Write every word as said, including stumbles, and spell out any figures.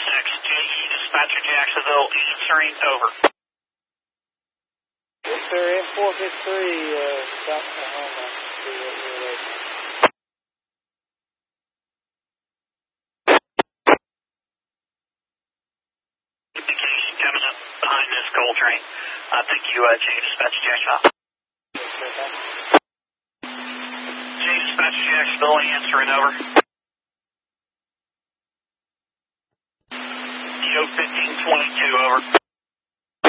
six, J E Dispatcher Jacksonville, answering over. Yes, sir, M four fifty-three, uh, South Oklahoma. See what you're ready. Communication coming up behind this coal train. Uh, thank you, uh, J E Dispatcher Jacksonville. Yes, sir, thank you. J E Dispatcher Jacksonville, answering over. D O fifteen twenty-two, over.